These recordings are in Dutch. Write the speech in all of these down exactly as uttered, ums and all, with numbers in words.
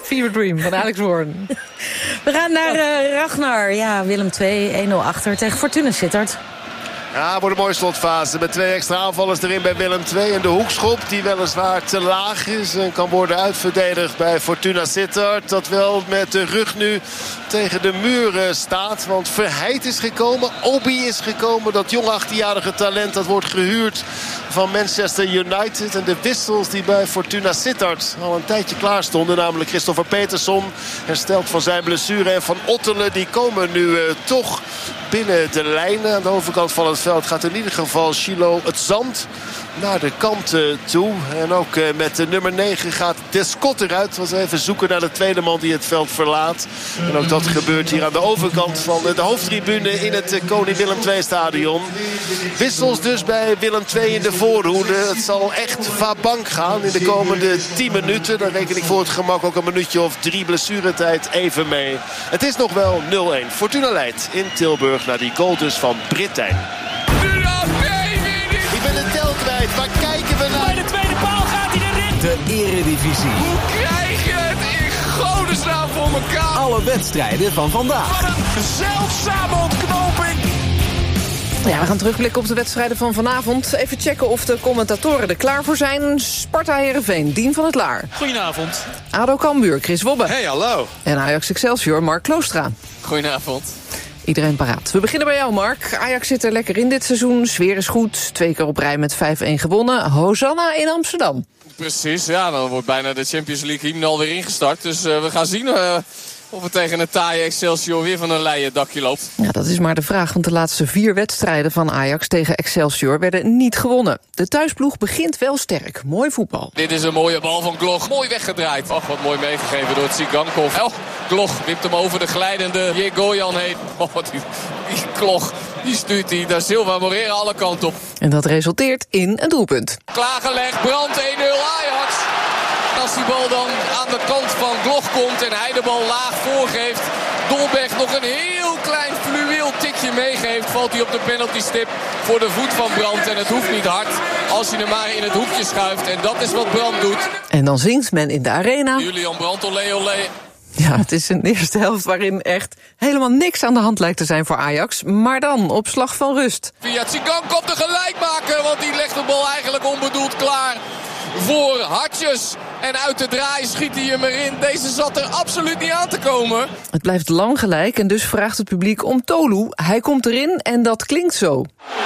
Fever Dream van Alex Hoorn. We gaan naar uh, Ragnar. Ja, Willem twee, één nul achter tegen Fortuna Sittard. Ja, wordt een mooie slotfase met twee extra aanvallers erin bij Willem twee. En de hoekschop die weliswaar te laag is en kan worden uitverdedigd bij Fortuna Sittard. Dat wel met de rug nu tegen de muur staat. Want Verheid is gekomen, Obi is gekomen. Dat jong achttienjarige talent dat wordt gehuurd van Manchester United. En de wissels die bij Fortuna Sittard al een tijdje klaar stonden. Namelijk Christopher Peterson, hersteld van zijn blessure. En Van Ottelen, die komen nu uh, toch binnen de lijnen. Aan de overkant van het veld gaat in ieder geval Chilo het zand naar de kant uh, toe. En ook uh, met de nummer negen gaat Descott eruit. Was even zoeken naar de tweede man die het veld verlaat. En ook dat gebeurt hier aan de overkant van de hoofdtribune in het uh, Koning Willem twee stadion. Wissels dus bij Willem twee in de voorhoede. Het zal echt vabank gaan in de komende tien minuten. Dan reken ik voor het gemak ook een minuutje of drie blessuretijd even mee. Het is nog wel nul één. Fortuna leidt in Tilburg naar die goal dus van Brittijn. Ik ben de tel kwijt. Waar kijken we naar? Bij de tweede paal gaat hij erin. De Eredivisie. Hoe krijg je het in godesnaam voor elkaar? Alle wedstrijden van vandaag. Wat een zeldzame ontknoping. Ja, we gaan terugblikken op de wedstrijden van vanavond. Even checken of de commentatoren er klaar voor zijn. Sparta Heerenveen, Dien van het Laar. Goedenavond. ADO Cambuur, Chris Wobbe. Hey, hallo. En Ajax Excelsior, Mark Kloostra. Goedenavond. Iedereen paraat. We beginnen bij jou, Mark. Ajax zit er lekker in dit seizoen. Sfeer is goed. Twee keer op rij met vijf één gewonnen. Hosanna in Amsterdam. Precies, ja, dan wordt bijna de Champions League hymne alweer ingestart. Dus uh, we gaan zien uh, of het tegen een taaie Excelsior weer van een leien dakje loopt. Ja, dat is maar de vraag, want de laatste vier wedstrijden van Ajax tegen Excelsior werden niet gewonnen. De thuisploeg begint wel sterk. Mooi voetbal. Dit is een mooie bal van Gloch. Mooi weggedraaid. Och, wat mooi meegegeven door Tsigankov. Oh, Gloch wipt hem over de glijdende Jegoyan heen. Oh, die, die Gloch, die stuurt hij daar Silva Moreira alle kanten op. En dat resulteert in een doelpunt. Klaargelegd, Brandt één nul Ajax. Als die bal dan aan de kant van Gloch komt en hij de bal laag voorgeeft, Dolberg nog een heel klein fluweel tikje meegeeft, valt hij op de penaltystip voor de voet van Brandt. En het hoeft niet hard als hij hem maar in het hoekje schuift. En dat is wat Brandt doet. En dan zingt men in de arena. Julian Brandt, olé olé. Ja, het is een eerste helft waarin echt helemaal niks aan de hand lijkt te zijn voor Ajax. Maar dan op slag van rust. Via Tsigankov de gelijkmaker, want die legt de bal eigenlijk onbedoeld klaar voor Hartjes. En uit de draai schiet hij hem erin. Deze zat er absoluut niet aan te komen. Het blijft lang gelijk en dus vraagt het publiek om Tolu. Hij komt erin en dat klinkt zo.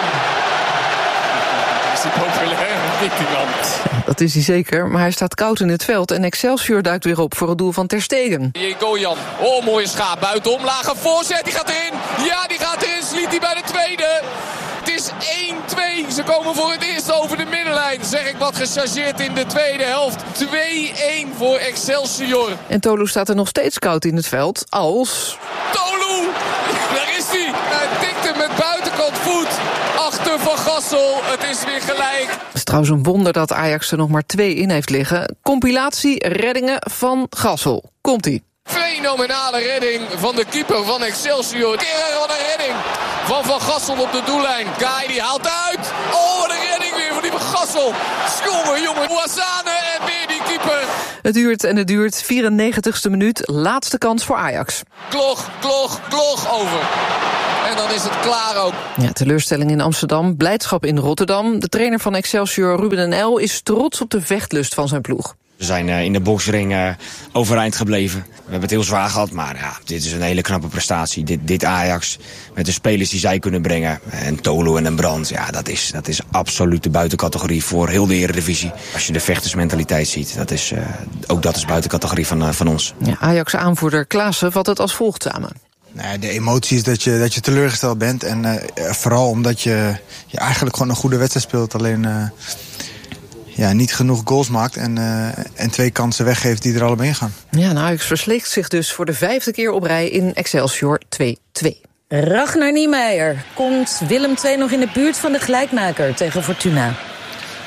Is die populair? Niet die man. Dat is hij zeker, maar hij staat koud in het veld en Excelsior duikt weer op voor het doel van Ter Stegen. Jegoyan, oh mooie schaap, buitenom, lage voorzet, die gaat erin. Ja, die gaat erin, sliet hij bij de tweede. Het is één twee, ze komen voor het eerst over de middenlijn. Zeg ik wat gechargeerd in de tweede helft. twee één voor Excelsior. En Tolu staat er nog steeds koud in het veld als... Tolu, daar is hij. Hij tikt hem met buitenkant voet achter Van Gassel. Het is weer gelijk. Het is trouwens een wonder dat Ajax er nog maar twee in heeft liggen. Compilatie reddingen van Gassel. Komt-ie. Fenomenale redding van de keeper van Excelsior. Keren van een redding van Van Gassel op de doellijn. Kai die haalt uit. Oh, wat een redding weer van die Van Gassel. Jongen, jongen. Ouassane en weer die keeper. Het duurt en het duurt. vierennegentigste minuut. Laatste kans voor Ajax. Klog, klog, klog over. En dan is het klaar ook. Ja, teleurstelling in Amsterdam, blijdschap in Rotterdam. De trainer van Excelsior, Ruben en El, is trots op de vechtlust van zijn ploeg. We zijn uh, in de boksring uh, overeind gebleven. We hebben het heel zwaar gehad, maar ja, dit is een hele knappe prestatie. Dit, dit Ajax, met de spelers die zij kunnen brengen. En Tolu en een Brandt, ja, dat is, dat is absoluut de buitencategorie voor heel de Eredivisie. Als je de vechtersmentaliteit ziet, dat is, uh, ook dat is buitencategorie van, uh, van ons. Ja, Ajax-aanvoerder Klaassen vat het als volgt samen. Nou, de emotie is dat je, dat je teleurgesteld bent. En uh, vooral omdat je, je eigenlijk gewoon een goede wedstrijd speelt. Alleen uh, ja, niet genoeg goals maakt en, uh, en twee kansen weggeeft die er allebei in gaan. Ja, nou, Ajax verslikt zich dus voor de vijfde keer op rij in Excelsior twee twee. Ragnar Niemeyer. Komt Willem twee nog in de buurt van de gelijkmaker tegen Fortuna?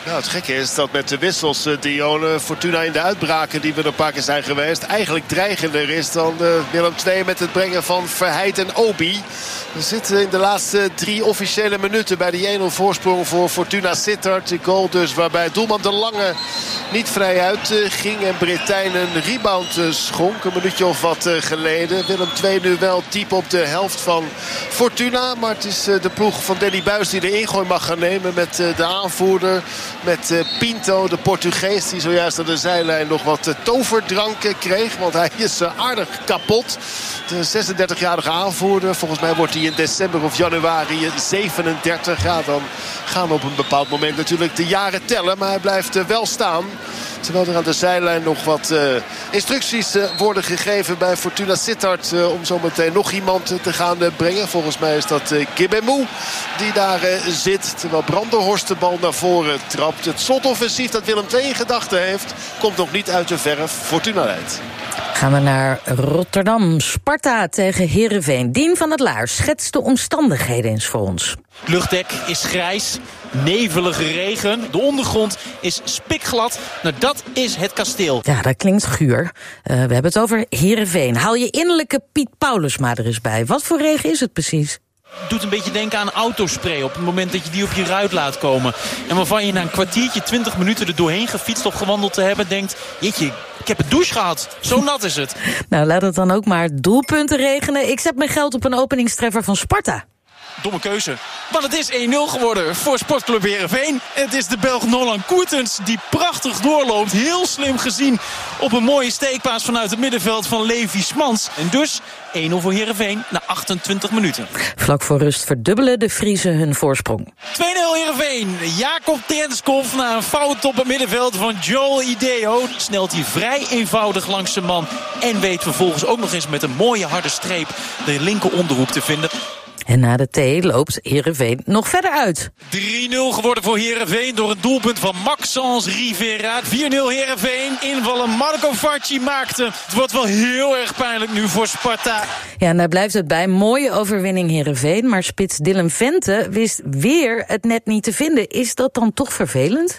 Nou, het gekke is dat met de wissels uh, Dione, Fortuna in de uitbraken die we er een paar keer zijn geweest, eigenlijk dreigender is dan uh, Willem twee met het brengen van Verheid en Obi. We zitten in de laatste drie officiële minuten bij die één nul voorsprong voor Fortuna Sittard. De goal dus waarbij doelman De Lange niet vrij uit uh, ging en Britijn een rebound uh, schonk. Een minuutje of wat uh, geleden. Willem twee nu wel diep op de helft van Fortuna. Maar het is uh, de ploeg van Danny Buijs die de ingooi mag gaan nemen met uh, de aanvoerder. Met uh, Pinto, de Portugees, die zojuist aan de zijlijn nog wat uh, toverdrank uh, kreeg. Want hij is uh, aardig kapot. De zesendertigjarige aanvoerder. Volgens mij wordt hij in december of januari zevenendertig. Ja, dan gaan op een bepaald moment natuurlijk de jaren tellen. Maar hij blijft uh, wel staan. Terwijl er aan de zijlijn nog wat uh, instructies uh, worden gegeven bij Fortuna Sittard. Uh, om zo meteen nog iemand uh, te gaan uh, brengen. Volgens mij is dat uh, Gibemou die daar uh, zit. Terwijl Brandenhorst de bal naar voren trapt. Het slotoffensief dat Willem twee in gedachten heeft komt nog niet uit de verf. Fortuna leidt. Gaan we naar Rotterdam. Sparta tegen Heerenveen. Dien van het Laar schetst de omstandigheden eens voor ons. Het luchtdek is grijs, nevelige regen. De ondergrond is spikglad. Nou, dat is het kasteel. Ja, dat klinkt guur. Uh, we hebben het over Heerenveen. Haal je innerlijke Piet Paulus maar er eens bij. Wat voor regen is het precies? Doet een beetje denken aan autospray op het moment dat je die op je ruit laat komen. En waarvan je na een kwartiertje, twintig minuten er doorheen gefietst of gewandeld te hebben denkt, jeetje, ik heb een douche gehad. Zo nat is het. Nou, laat het dan ook maar doelpunten regenen. Ik zet mijn geld op een openingstreffer van Sparta. Domme keuze. Want het is één nul geworden voor Sportclub Heerenveen. Het is de Belg Nolan Koertens die prachtig doorloopt. Heel slim gezien op een mooie steekpaas vanuit het middenveld van Levi Smans. En dus één nul voor Heerenveen na achtentwintig minuten. Vlak voor rust verdubbelen de Friezen hun voorsprong. twee nul Heerenveen. Jacob Tertskov na een fout op het middenveld van Joel Ideo. Snelt hij vrij eenvoudig langs zijn man. En weet vervolgens ook nog eens met een mooie harde streep de linker onderhoek te vinden. En na de thee loopt Heerenveen nog verder uit. drie nul geworden voor Heerenveen door een doelpunt van Maxence Rivera. vier nul Heerenveen. Invallen Marco Farci maakte. Het wordt wel heel erg pijnlijk nu voor Sparta. Ja, en daar blijft het bij. Mooie overwinning Heerenveen. Maar spits Dylan Vente wist weer het net niet te vinden. Is dat dan toch vervelend?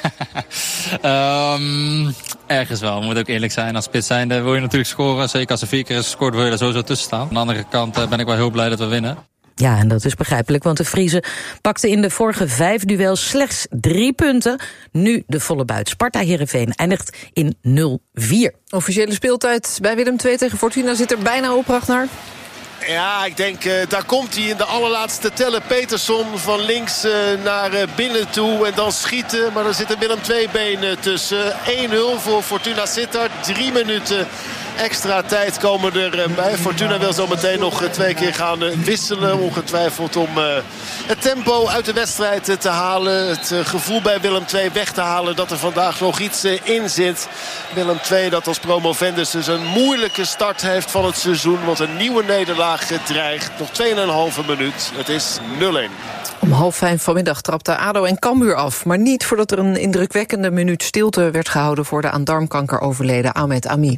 um, ergens wel. Moet ook eerlijk zijn. Als spits zijnde wil je natuurlijk scoren. Zeker als er vier keer is gescoord wil je er sowieso tussen staan. Aan de andere kant uh, ben ik wel heel blij dat we winnen. Ja, en dat is begrijpelijk, want de Friezen pakten in de vorige vijf duels slechts drie punten. Nu de volle buit. Sparta-Heerenveen eindigt in nul vier. Officiële speeltijd bij Willem twee tegen Fortuna zit er bijna op, Ragnar. Ja, ik denk, uh, daar komt hij in de allerlaatste tellen. Peterson van links uh, naar uh, binnen toe en dan schieten. Maar er zit een Willem twee been tussen. één nul voor Fortuna Sittard. Drie minuten extra tijd komen erbij. Fortuna wil zo meteen nog twee keer gaan wisselen. Ongetwijfeld om uh, het tempo uit de wedstrijd te halen. Het uh, gevoel bij Willem twee weg te halen dat er vandaag nog iets uh, in zit. Willem twee dat als promovendus dus een moeilijke start heeft van het seizoen. Want een nieuwe nederlaag dreigt. Nog twee en een halve minuut. Het is nul één. Om half vijf vanmiddag trapte ADO en Cambuur af. Maar niet voordat er een indrukwekkende minuut stilte werd gehouden voor de aan darmkanker overleden Ahmed Ami.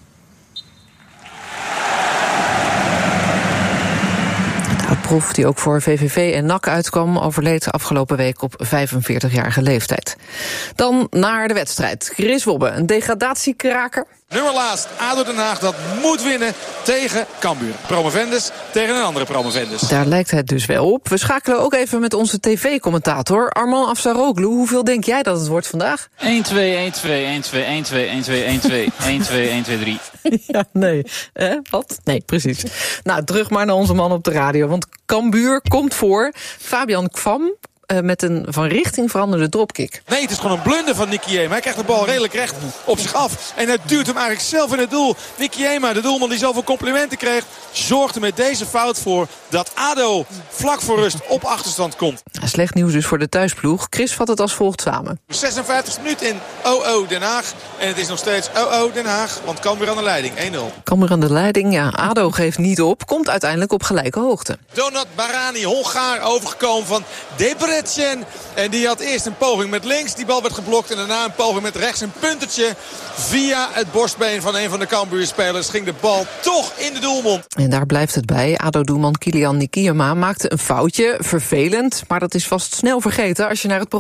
Proef die ook voor V V V en N A C uitkwam, overleed afgelopen week op vijfenveertigjarige leeftijd. Dan naar de wedstrijd. Chris Wobbe, een degradatiekraker. Nummer laatst, A D O Den Haag, dat moet winnen tegen Cambuur. Promovendus tegen een andere promovendus. Daar lijkt het dus wel op. We schakelen ook even met onze tv-commentator Arman Afsaroglu. Hoeveel denk jij dat het wordt vandaag? één twee, één twee, één twee, één twee, één twee, één twee, één twee, één twee, drie. Ja, nee. Eh, wat? Nee, precies. Nou, terug maar naar onze man op de radio. Want Cambuur komt voor. Fabian Kwam uh, met een van richting veranderde dropkick. Nee, het is gewoon een blunder van Nicky Jema. Hij krijgt de bal redelijk recht op zich af. En hij duwt hem eigenlijk zelf in het doel. Nicky Jema, de doelman die zoveel complimenten kreeg, zorgde met deze fout voor dat A D O vlak voor rust op achterstand komt. Slecht nieuws dus voor de thuisploeg. Chris vat het als volgt samen. zesenvijftigste minuut in O O Den Haag. En het is nog steeds O O Den Haag, want Cambuur aan de leiding, één nul. Cambuur aan de leiding, ja, A D O geeft niet op. Komt uiteindelijk op gelijke hoogte. Donat Barani, Hongaar, overgekomen van Debrecen. En die had eerst een poging met links. Die bal werd geblokt en daarna een poging met rechts. Een puntertje via het borstbeen van een van de Cambuur-spelers. Ging de bal toch in de doelmond. En daar blijft het bij. A D O-doelman Kilian Nikiema maakte een foutje. Vervelend, maar dat is vast snel vergeten als je naar het programma